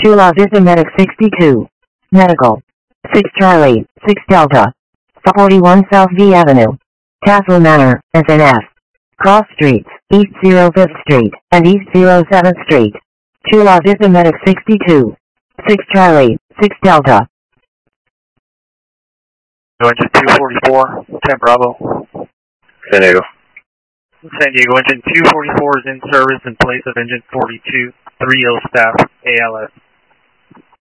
Chula Vista Medic 62. Medical. 6 Charlie, 6 Delta. 41 South V Avenue. Tassel Manor, SNF. Cross Streets, East 05th Street, and East 07th Street. Chula Vista Medic 62. 6 Charlie, 6 Delta. Engine 244, 10 Bravo. San Diego. San Diego, engine 244 is in service in place of engine 42, 30 staff, ALS.